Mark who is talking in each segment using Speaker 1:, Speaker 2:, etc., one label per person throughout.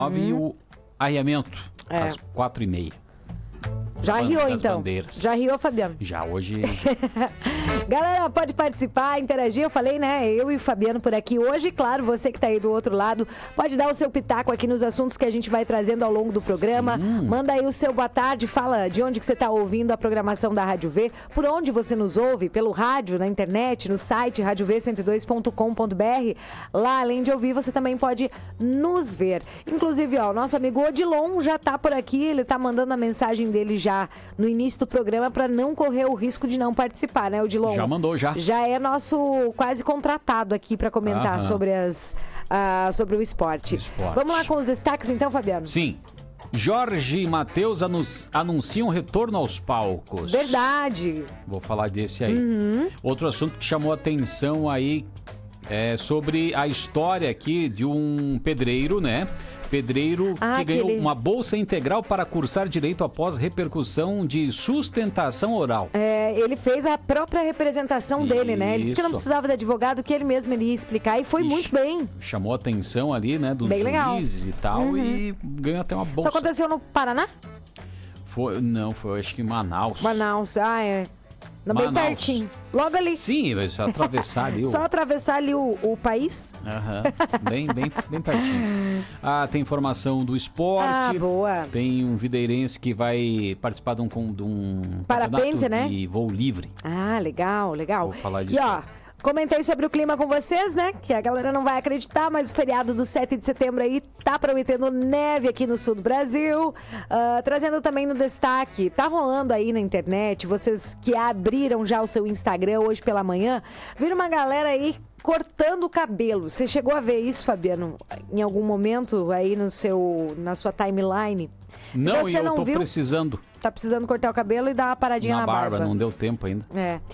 Speaker 1: E o arriamento às 4h30.
Speaker 2: Já riu, então?
Speaker 1: Bandeiras.
Speaker 2: Já riu, Fabiano?
Speaker 1: Já, hoje...
Speaker 2: Galera, pode participar, interagir, eu falei, né? Eu e o Fabiano por aqui hoje. Claro, você que tá aí do outro lado, pode dar o seu pitaco aqui nos assuntos que a gente vai trazendo ao longo do programa.
Speaker 1: Sim.
Speaker 2: Manda aí o seu boa tarde, fala de onde que você tá ouvindo a programação da Rádio V, por onde você nos ouve, pelo rádio, na internet, no site radiov102.com.br. Lá, além de ouvir, você também pode nos ver. Inclusive, ó, o nosso amigo Odilon já tá por aqui, ele tá mandando a mensagem dele já no início do programa para não correr o risco de não participar, né, Odilon?
Speaker 1: Já mandou, já.
Speaker 2: Já é nosso quase contratado aqui para comentar sobre sobre o esporte. Vamos lá com os destaques então, Fabiano?
Speaker 1: Sim. Jorge e Matheus anunciam retorno aos palcos.
Speaker 2: Verdade.
Speaker 1: Vou falar desse aí. Outro assunto que chamou atenção aí é sobre a história aqui de um pedreiro, né? Pedreiro que ganhou uma bolsa integral para cursar direito após repercussão de sustentação oral.
Speaker 2: Ele fez a própria representação dele, né? Ele disse que não precisava de advogado, que ele mesmo iria explicar e foi muito bem.
Speaker 1: Chamou a atenção ali, né, dos juízes e tal e ganhou até uma bolsa.
Speaker 2: Isso aconteceu no Paraná?
Speaker 1: Foi acho que em Manaus.
Speaker 2: Manaus, Não, bem pertinho. Logo ali.
Speaker 1: Sim, vai só atravessar ali.
Speaker 2: Só atravessar ali o país.
Speaker 1: Bem pertinho. Tem informação do esporte.
Speaker 2: Boa.
Speaker 1: Tem um videirense que vai participar de um
Speaker 2: parapente, né?
Speaker 1: De voo livre.
Speaker 2: Legal.
Speaker 1: Vou falar disso.
Speaker 2: E ó, comentei sobre o clima com vocês, né? Que a galera não vai acreditar, mas o feriado do 7 de setembro aí tá prometendo neve aqui no sul do Brasil. Trazendo também no destaque, tá rolando aí na internet, vocês que abriram já o seu Instagram hoje pela manhã, viram uma galera aí cortando o cabelo. Você chegou a ver isso, Fabiano, em algum momento aí na sua timeline?
Speaker 1: Não, e eu tô precisando.
Speaker 2: Tá precisando cortar o cabelo e dar uma paradinha na barba.
Speaker 1: Não deu tempo ainda.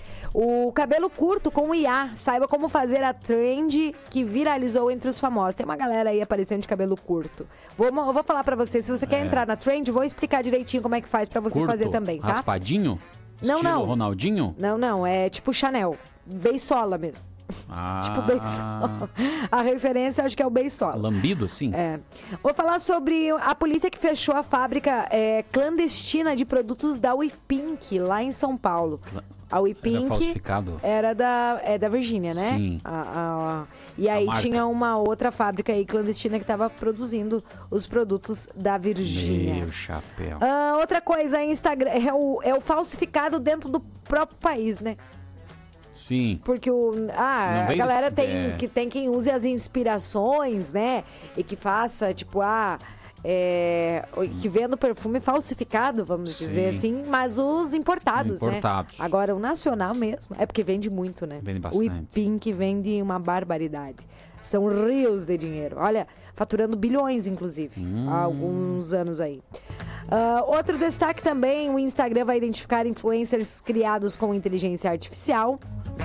Speaker 2: O cabelo curto com IA. Saiba como fazer a trend que viralizou entre os famosos. Tem uma galera aí aparecendo de cabelo curto. Eu vou falar pra você. Se você quer entrar na trend, vou explicar direitinho como é que faz pra você fazer também, tá?
Speaker 1: Raspadinho?
Speaker 2: Não.
Speaker 1: Ronaldinho?
Speaker 2: Não. É tipo Chanel. Beisola mesmo. Tipo beisola. A referência acho que é o beisola.
Speaker 1: Lambido, sim.
Speaker 2: Vou falar sobre a polícia que fechou a fábrica clandestina de produtos da Uipink, lá em São Paulo. A Uipink era da Virgínia, né?
Speaker 1: Sim.
Speaker 2: E aí tinha uma outra fábrica aí clandestina que estava produzindo os produtos da Virgínia.
Speaker 1: Meu chapéu.
Speaker 2: Outra coisa, Instagram é o falsificado dentro do próprio país, né?
Speaker 1: Sim.
Speaker 2: Porque a galera tem quem use as inspirações, né? E que faça, tipo, que venda perfume falsificado, vamos dizer assim, mas os importados, né? Agora, o nacional mesmo, é porque vende muito, né?
Speaker 1: Vende bastante.
Speaker 2: O Ipink vende uma barbaridade. São rios de dinheiro. Olha, faturando bilhões, inclusive, há alguns anos aí. Outro destaque também, o Instagram vai identificar influencers criados com inteligência artificial.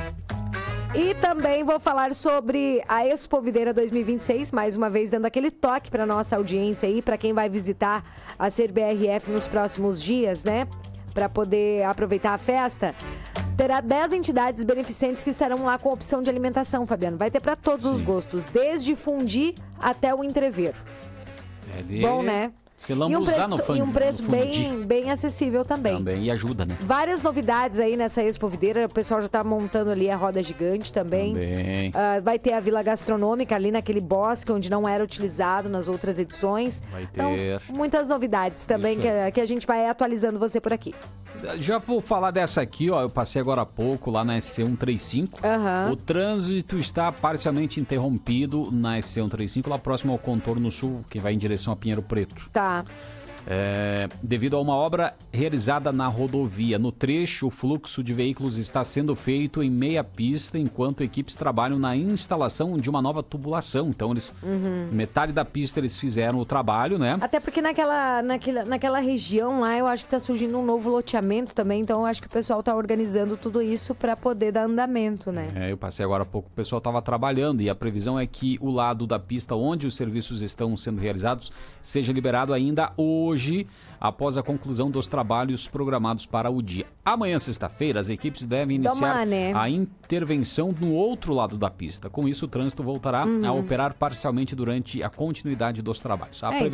Speaker 2: E também vou falar sobre a Expo Videira 2026, mais uma vez dando aquele toque para nossa audiência aí, para quem vai visitar a CBRF nos próximos dias, né? Para poder aproveitar a festa. Terá 10 entidades beneficentes que estarão lá com opção de alimentação, Fabiano. Vai ter para todos os gostos, desde fundi até o entreveiro. Bom, né? E um preço bem acessível também.
Speaker 1: E ajuda, né?
Speaker 2: Várias novidades aí nessa Expo Videira. O pessoal já tá montando ali a roda gigante também. Vai ter a Vila Gastronômica ali naquele bosque onde não era utilizado nas outras edições.
Speaker 1: Vai ter.
Speaker 2: Então, muitas novidades também que a gente vai atualizando você por aqui.
Speaker 1: Já vou falar dessa aqui, ó. Eu passei agora há pouco lá na SC135. O trânsito está parcialmente interrompido na SC135, lá próximo ao contorno sul, que vai em direção a Pinheiro Preto.
Speaker 2: Tá.
Speaker 1: Devido a uma obra realizada na rodovia. No trecho, o fluxo de veículos está sendo feito em meia pista, enquanto equipes trabalham na instalação de uma nova tubulação. Então, metade da pista eles fizeram o trabalho, né?
Speaker 2: Até porque naquela região lá, eu acho que está surgindo um novo loteamento também. Então, eu acho que o pessoal está organizando tudo isso para poder dar andamento, né?
Speaker 1: Eu passei agora há pouco, o pessoal estava trabalhando e a previsão é que o lado da pista onde os serviços estão sendo realizados seja liberado ainda hoje, após a conclusão dos trabalhos programados para o dia. Amanhã, sexta-feira, as equipes devem iniciar a intervenção no outro lado da pista. Com isso, o trânsito voltará a operar parcialmente durante a continuidade dos trabalhos.